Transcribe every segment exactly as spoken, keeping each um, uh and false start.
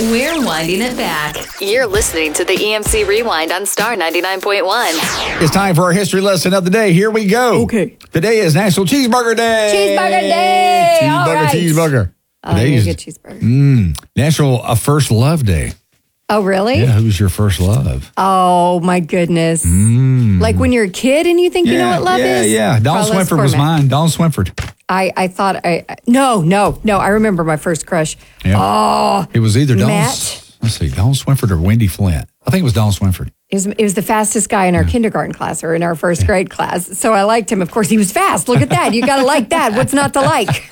We're winding it back. You're listening to the E M C Rewind on Star ninety-nine point one. It's time for our history lesson of the day. Here we go. Okay. Today is National Cheeseburger Day. Cheeseburger Day. Cheeseburger, All right. cheeseburger. Oh, Today you're a is good cheeseburger. mm, National uh, First Love Day. Oh, really? Yeah, who's your first love? Oh, my goodness. Mm. Like when you're a kid and you think yeah, you know what love yeah, is? Yeah, yeah. Dawn Carlos Swinford was Cormack. mine. Dawn Swinford. I, I thought I, I- no, no, no. I remember my first crush. Yeah. Oh, It was either Dawn, Matt. let's see, Dawn Swinford or Wendy Flint. I think it was Dawn Swinford. it was, it was the fastest guy in our kindergarten class or in our first grade class. So I liked him. Of course, he was fast. Look at that. You got to like that. What's not to like?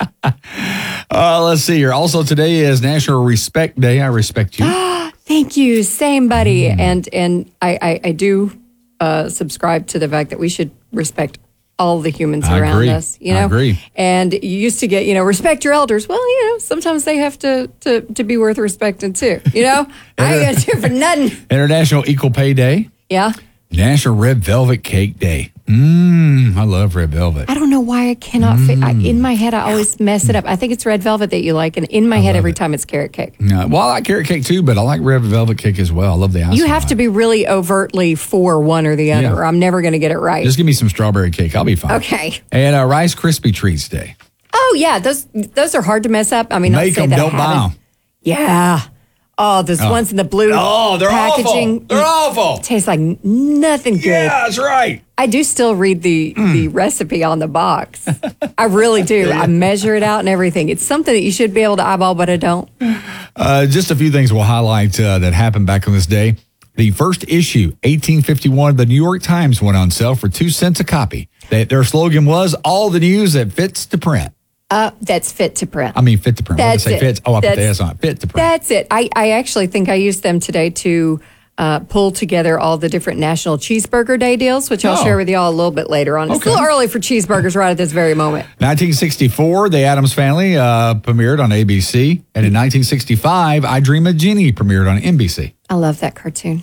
Uh, let's see here. Also, today is National Respect Day. I respect you. Thank you. Same, buddy. Mm. And and I, I, I do uh, subscribe to the fact that we should respect all the humans I around agree. us. You I know, agree. And you used to get, you know, respect your elders. Well, you know, sometimes they have to to, to be worth respecting too. You know, I ain't gonna do it for nothing. International Equal Pay Day. Yeah. National Red Velvet Cake Day. Mmm, I love red velvet. I don't know why I cannot fit. I, in my head, I always mess it up. I think it's red velvet that you like, and in my head, every it. time it's carrot cake. Uh, well, I like carrot cake too, but I like red velvet cake as well. I love the icing. You have on to it. be really overtly for one or the other, Yeah. or I'm never going to get it right. Just give me some strawberry cake. I'll be fine. Okay. And uh, Rice Krispie Treats Day. Oh yeah, those those are hard to mess up. I mean, not to Make say them, that I don't buy haven't. them. Yeah. Oh, those ones in the blue Oh, they're packaging. awful. They're awful. Tastes like nothing good. Yeah, that's right. I do still read the the recipe on the box. I really do. I measure it out and everything. It's something that you should be able to eyeball, but I don't. Uh, just a few things we'll highlight uh, that happened back on this day. The first issue, eighteen fifty-one, of the New York Times went on sale for two cents a copy. They, their slogan was, all the news that fits to print. Uh, that's fit to print. I mean, fit to print. What did I That's say it. fits? Oh, I put the That's- S on it. Fit to print. That's it. I, I actually think I used them today to uh, pull together all the different National Cheeseburger Day deals, which I'll Oh. share with you all a little bit later on. It's Okay. a little early for cheeseburgers right at this very moment. nineteen sixty-four, The Addams Family uh, premiered on A B C. And in nineteen sixty-five, I Dream of Jeannie premiered on N B C. I love that cartoon.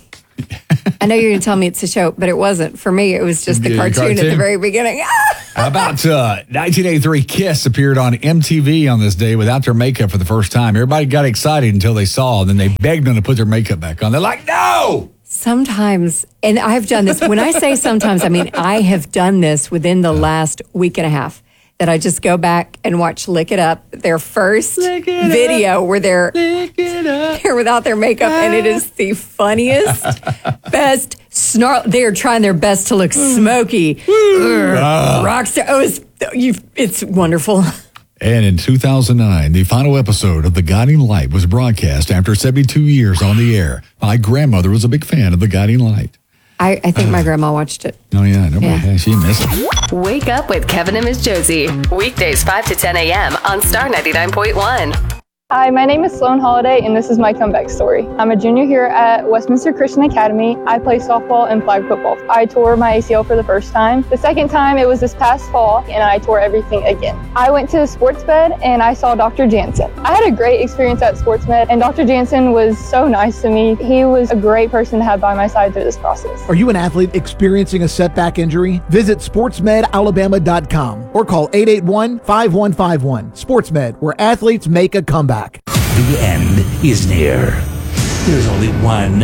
I know you're going to tell me it's a show, but it wasn't. For me, it was just the Yeah, cartoon, at cartoon. the very beginning. How about uh, nineteen eighty-three, Kiss appeared on M T V on this day without their makeup for the first time. Everybody got excited until they saw, and then they begged them to put their makeup back on. They're like, no! Sometimes, and I've done this. When I say sometimes, I mean I have done this within the last week and a half. That I just go back and watch Lick It Up, their first Lick it video where they're Lick it up. they're without their makeup, and it is the funniest, best snarl. They are trying their best to look smoky. Ugh. Rockstar. Oh, it's, you, it's wonderful. And in two thousand nine, the final episode of The Guiding Light was broadcast after seventy-two years on the air. My grandmother was a big fan of The Guiding Light. I, I think my grandma watched it. Oh, yeah. Nobody, Yeah. yeah, she missed it. Wake up with Kevin and Miss Josie. Weekdays five to ten a.m. on Star ninety-nine point one. Hi, my name is Sloan Holiday, and this is my comeback story. I'm a junior here at Westminster Christian Academy. I play softball and flag football. I tore my A C L for the first time. The second time, it was this past fall, and I tore everything again. I went to Sports Med, and I saw Doctor Jansen. I had a great experience at Sports Med, and Doctor Jansen was so nice to me. He was a great person to have by my side through this process. Are you an athlete experiencing a setback injury? Visit sports med alabama dot com or call eight eight one, five one five one. SportsMed, where athletes make a comeback. The end is near. There's only one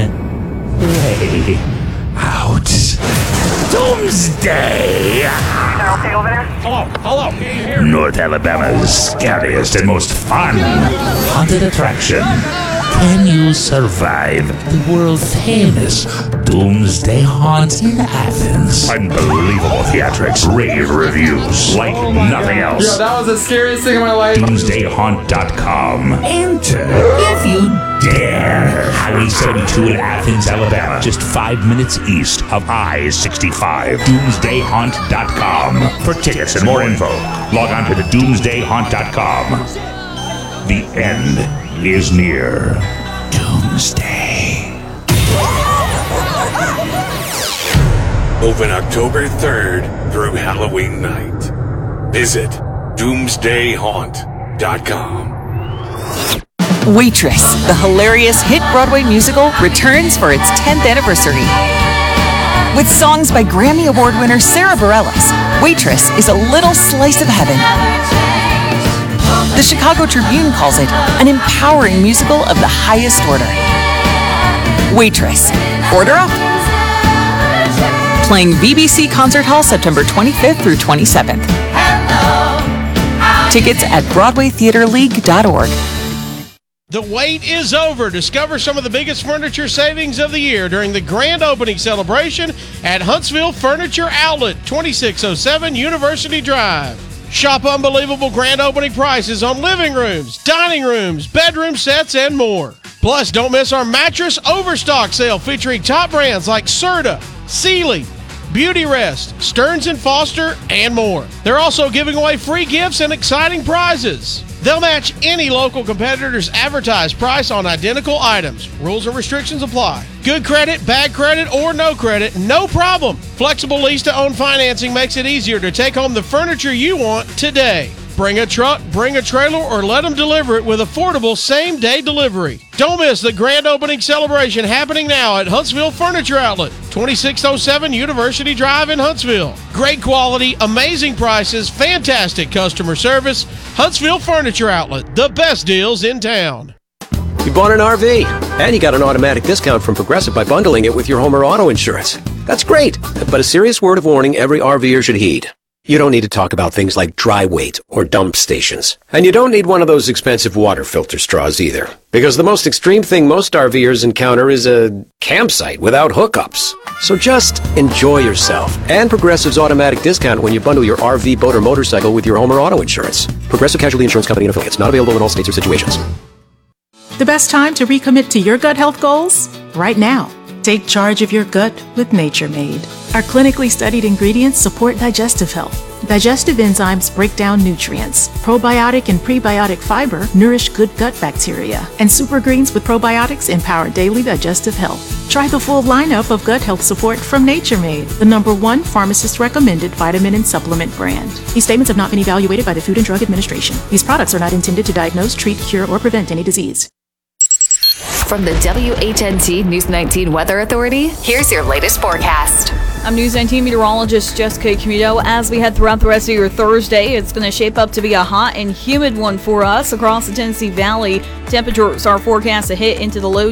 way out. Doomsday! Hello, hello, can you hear me? North Alabama's scariest and most fun haunted attraction. Can you survive the world famous Doomsday Haunt in Athens? Unbelievable theatrics, rave reviews like nothing else. Yeah, that was the scariest thing in my life. doomsday haunt dot com. Enter if you dare. Highway seventy-two in Athens, Alabama, just five minutes east of I sixty-five. doomsday haunt dot com. For tickets and more info, log on to the doomsday haunt dot com. The end is near. Doomsday. Open October third through Halloween night. Visit doomsday haunt dot com. Waitress, the hilarious hit Broadway musical, returns for its tenth anniversary. With songs by Grammy Award winner Sarah Bareilles, Waitress is a little slice of heaven. The Chicago Tribune calls it an empowering musical of the highest order. Waitress, order up. Playing B B C Concert Hall September twenty-fifth through twenty-seventh. Tickets at broadway theater league dot org. The wait is over. Discover some of the biggest furniture savings of the year during the grand opening celebration at Huntsville Furniture Outlet, twenty-six oh seven University Drive. Shop unbelievable grand opening prices on living rooms, dining rooms, bedroom sets, and more. Plus, don't miss our mattress overstock sale featuring top brands like Serta, Sealy, Beauty Rest, Stearns and Foster, and more. They're also giving away free gifts and exciting prizes. They'll match any local competitor's advertised price on identical items. Rules and restrictions apply. Good credit, bad credit, or no credit, no problem. Flexible lease-to-own financing makes it easier to take home the furniture you want today. Bring a truck, bring a trailer, or let them deliver it with affordable same-day delivery. Don't miss the grand opening celebration happening now at Huntsville Furniture Outlet, twenty-six oh seven University Drive in Huntsville. Great quality, amazing prices, fantastic customer service. Huntsville Furniture Outlet, the best deals in town. You bought an R V, and you got an automatic discount from Progressive by bundling it with your home or auto insurance. That's great, but a serious word of warning every RVer should heed. You don't need to talk about things like dry weight or dump stations. And you don't need one of those expensive water filter straws either. Because the most extreme thing most RVers encounter is a campsite without hookups. So just enjoy yourself and Progressive's automatic discount when you bundle your R V, boat, or motorcycle with your home or auto insurance. Progressive Casualty Insurance Company and Affiliates. Not available in all states or situations. The best time to recommit to your gut health goals? Right now. Take charge of your gut with Nature Made. Our clinically studied ingredients support digestive health. Digestive enzymes break down nutrients. Probiotic and prebiotic fiber nourish good gut bacteria. And super greens with probiotics empower daily digestive health. Try the full lineup of gut health support from Nature Made, the number one pharmacist-recommended vitamin and supplement brand. These statements have not been evaluated by the Food and Drug Administration. These products are not intended to diagnose, treat, cure, or prevent any disease. From the W H N T News nineteen Weather Authority, here's your latest forecast. I'm News nineteen meteorologist Jessica Camuto. As we head throughout the rest of your Thursday, it's going to shape up to be a hot and humid one for us across the Tennessee Valley. Temperatures are forecast to hit into the low